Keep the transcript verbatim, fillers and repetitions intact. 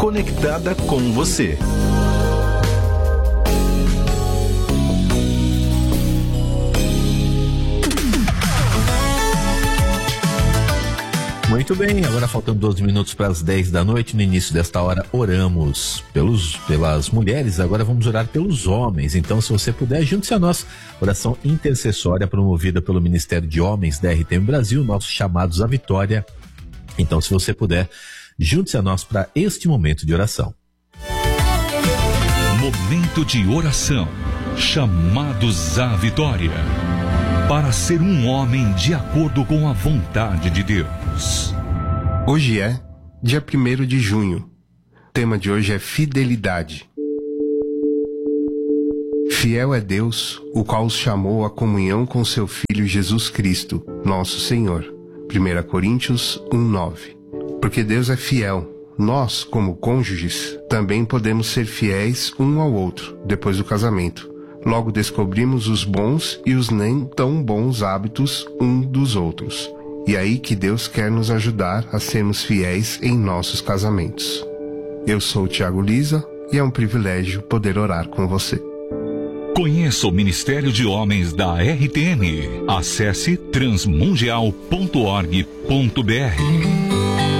conectada com você. Muito bem, agora faltam doze minutos para as dez da noite. No início desta hora, oramos pelos, pelas mulheres, agora vamos orar pelos homens. Então, se você puder, junte-se a nós. Oração intercessória promovida pelo Ministério de Homens da R T M Brasil, nossos chamados à vitória. Então, se você puder, junte-se a nós para este momento de oração. Momento de oração, chamados à vitória. Para ser um homem de acordo com a vontade de Deus. Hoje é dia primeiro de junho. O tema de hoje é fidelidade. Fiel é Deus, o qual os chamou à comunhão com seu Filho Jesus Cristo, nosso Senhor. primeira Coríntios um, nove. Porque Deus é fiel, nós, como cônjuges, também podemos ser fiéis um ao outro, depois do casamento. Logo descobrimos os bons e os nem tão bons hábitos um dos outros. E é aí que Deus quer nos ajudar a sermos fiéis em nossos casamentos. Eu sou o Tiago Lisa e é um privilégio poder orar com você. Conheça o Ministério de Homens da R T M. Acesse transmundial ponto org ponto br.